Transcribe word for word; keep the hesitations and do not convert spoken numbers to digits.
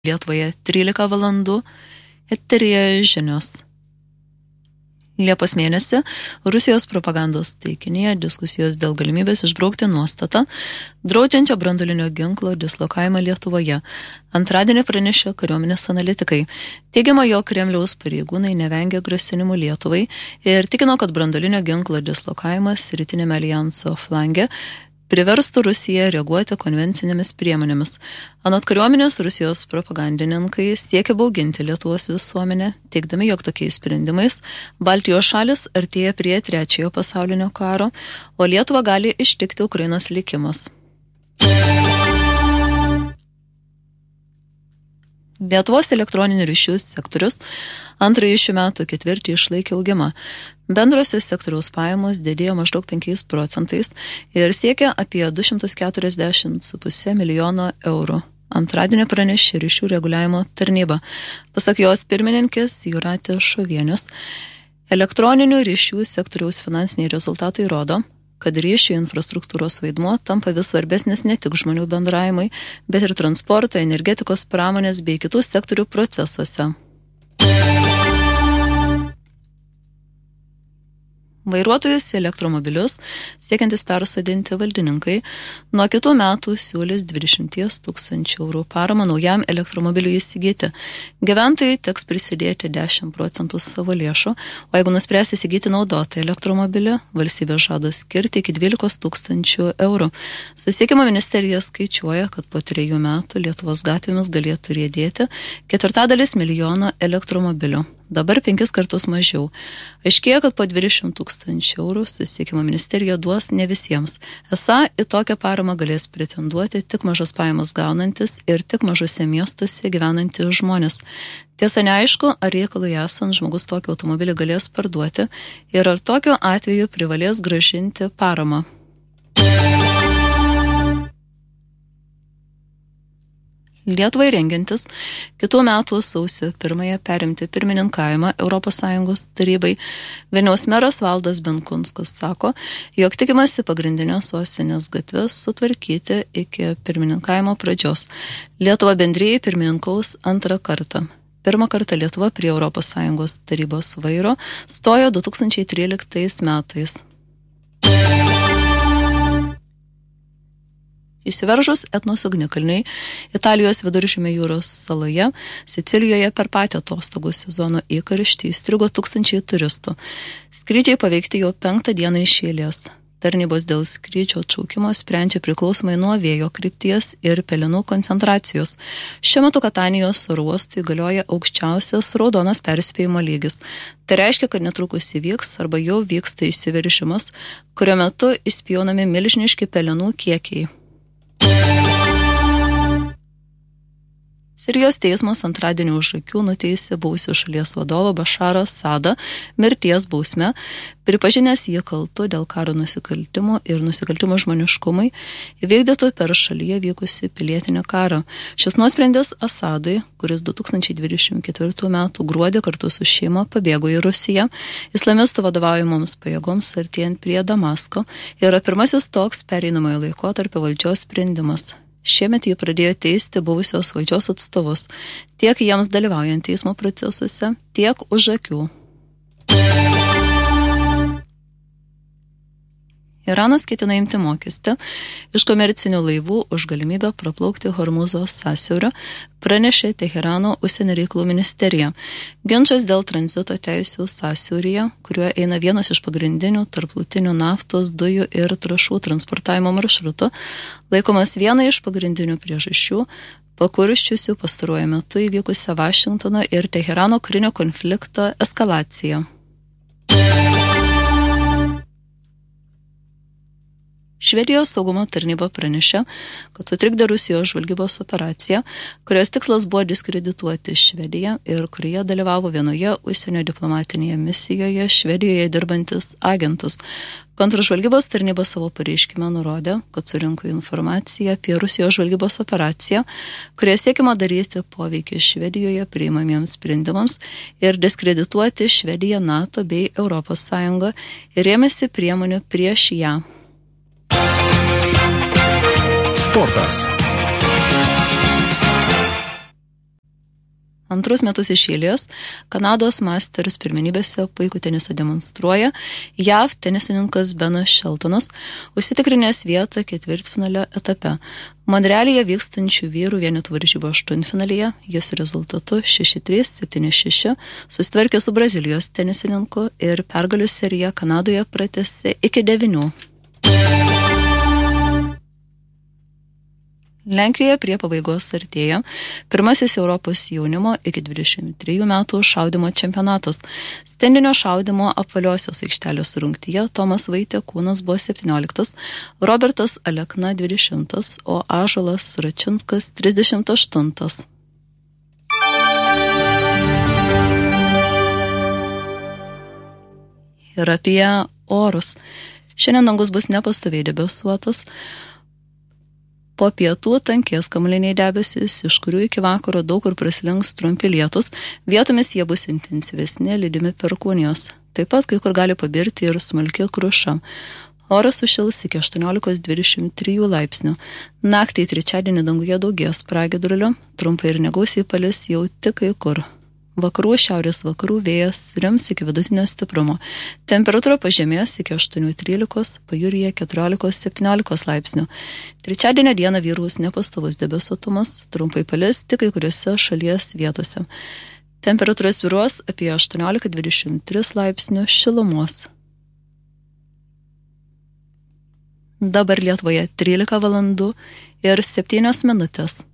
Lietuvoje trylika valandų, eteryje žinios. Liepos mėnesį Rusijos propagandos taikinėje diskusijos dėl galimybės išbraukti nuostatą, draudžiančią branduolinio ginklo dislokavimą Lietuvoje. Antradienį pranešė kariuomenės analitikai. Teigiama, jog Kremliaus pareigūnai nevengia grasinimų Lietuvai ir tikino, kad branduolinio ginklo dislokavimas rytinėme alijanso flange priverstų Rusiją reaguoti konvencinėmis priemonėmis. Anot kariuomenės, Rusijos propagandininkai siekia bauginti Lietuvos visuomenę, teigdami, jog tokiais sprendimais Baltijos šalis artėja prie trečiojo pasaulinio karo, o Lietuvą gali ištikti Ukrainos likimas. Lietuvos elektroninių ryšių sektorius antrąjį šių metų ketvirtį išlaikė augimą. Bendrosios sektoriaus pajamos didėjo maždaug penkiais procentais ir siekia apie du šimtus keturiasdešimt su puse milijono eurų. Antradienį pranešė ryšių reguliavimo tarnyba. Pasak jos pirmininkės Jūratės Šovienės, elektroninių ryšių sektoriaus finansiniai rezultatai rodo, kad ryšių infrastruktūros vaidmuo tampa vis svarbesnis ne tik žmonių bendravimai, bet ir transporto, energetikos, pramonės bei kitų sektorių procesuose. Vairuotojus į elektromobilius siekiantis persodinti valdininkai nuo kitų metų siūlys dvidešimt tūkstančių eurų paramą naujam elektromobiliui įsigyti. Gyventojai teks prisidėti dešimt procentų savo lėšų, o jeigu nuspręs įsigyti naudotą elektromobilį, valstybė žada skirti iki dvylikos tūkstančių eurų. Susisiekimo ministerija skaičiuoja, kad po trejų metų Lietuvos gatvėmis galėtų riedėti ketvirtadalis milijono elektromobilių. Dabar penkis kartus mažiau. Aiškėja, kad po dvidešimt tūkstančių eurų Susisiekimo ministerija duos ne visiems. Esą į tokią paramą galės pretenduoti tik mažas pajamas gaunantis ir tik mažose miestuose gyvenantys žmonės. Tiesa, neaišku, ar reikalui esant žmogus tokį automobilį galės parduoti ir ar tokiu atveju privalės grąžinti paramą. Lietuvai rengiantis kitų metų sausio pirmąją perimti pirmininkavimą Europos Sąjungos tarybai, Vilniaus meras Valdas Benkunskas sako, jog tikimasi pagrindinės sostinės gatves sutvarkyti iki pirmininkavimo pradžios. Lietuva bendrijai pirmininkaus antrą kartą. Pirmą kartą Lietuva prie Europos Sąjungos tarybos vairo stojo du tūkstančiai tryliktais metais. Įsiveržus Etnos ugnikalniai Italijos viduržemio jūros saloje, Sicilijoje per patį atostogų sezono įkarštį įstrigo tūkstančiai turistų. Skrydžiai paveikti jau penktą dieną iš eilės. Tarnybos dėl skrydžio atšaukimo sprendžia priklausomai nuo vėjo krypties ir pelenų koncentracijos. Šiuo metu Katanijos oro uostui galioja aukščiausias raudonas perspėjimo lygis. Tai reiškia, kad netrukus įvyks arba jau vyksta išsiveržimas, kurio metu įspjaunami milžiniški pelenų kiekiai. Sirijos teismas antradienį už akių nuteisė buvusį šalies vadovą Bašarą Asadą mirties bausme, pripažinęs jį kaltu dėl karo nusikaltimų ir nusikaltimų žmoniškumui įvykdytų per šalyje vykusį pilietinį karą. Šis nuosprendis Asadui, kuris du tūkstančiai dvidešimt ketvirtų metų gruodį kartu su šeima pabėgo į Rusiją, islamistų vadovaujamoms pajėgoms artėjant prie Damasko, yra pirmasis toks pereinamojo laikotarpio valdžios sprendimas. Šiemet jį pradėjo teisti buvusios valdžios atstovus, tiek jiems dalyvaujant teismo procesuose, tiek už akių. Iranas ketina imti mokestį iš komercinių laivų už galimybę praplaukti Hormūzo sąsiaurio, pranešė Teherano užsienio reikalų ministerija. Ginčas dėl tranzito teisių sąsiauryje, kuriuo eina vienas iš pagrindinių tarptautinių naftos, dujų ir trąšų transportavimo maršrutų, laikomas viena iš pagrindinių priežasčių, pakurščiusių pastaruoju metu įvykusią Vašingtono ir Teherano karinio konflikto eskalaciją. Švedijos saugumo tarnyba pranešė, kad sutrikdė Rusijos žvalgybos operaciją, kurios tikslas buvo diskredituoti Švediją ir kurioje dalyvavo vienoje užsienio diplomatinėje misijoje Švedijoje dirbantis agentas. Kontržvalgybos tarnyba savo pareiškime nurodė, kad surinko informaciją apie Rusijos žvalgybos operaciją, kurioje siekiama daryti poveikį Švedijoje priimamiems sprendimams ir diskredituoti Švediją, NATO bei Europos Sąjungą ir ėmėsi priemonių prieš ją. Sportas. Antrus metus iš eilės Kanados Masters pirmenybėse puikų tenisą demonstruoja J A V tenisininkas Benas Sheltonas, užsitikrinęs vietą ketvirtfinalio etape. Monrealyje vykstančių vyrų vienetų varžybų aštuntfinalyje jis rezultatu šeši trys, septyni šeši susitvarkė su Brazilijos tenisininku ir pergalių seriją Kanadoje pratęsė iki devynių. Lenkijoje prie pabaigos artėja pirmasis Europos jaunimo iki dvidešimt trejų metų šaudymo čempionatas. Stendinio šaudymo apvaliosios aikštelės rungtyje Tomas Vaitiekūnas buvo septynioliktas, Robertas Alekna dvidešimtas, o Ąžuolas Račinskas trisdešimt aštuntas. Ir apie orus. Šiandien dangus bus nepastoviai debesuotas. Po pietų tankės kamuoliniai debesys, iš kurių iki vakaro daug kur praslinks trumpi lietus, vietomis jie bus intensyvesni, lydimi perkūnijos. Taip pat kai kur gali pabirti ir smulki kruša. Oras sušils iki aštuoniolikos dvidešimt trijų laipsnių. Naktį trečiadienį danguje daugės pragiedrulių, trumpai ir negausiai palis jau tik kai kur. Vakarų šiaurės vakarų vėjas rims iki vidutinio stiprumo. Temperatūra pažemės iki aštuonių trylikos, pajūryje keturiolikos septyniolikos laipsnių. Trečiadienio dieną vyraus nepastovus debesuotumas, trumpai palis tik kai kuriuose šalies vietose. Temperatūra svyruos apie aštuoniolika dvidešimt tris laipsnių šilumos. Dabar Lietuvoje trylika valandų ir septynios minutės.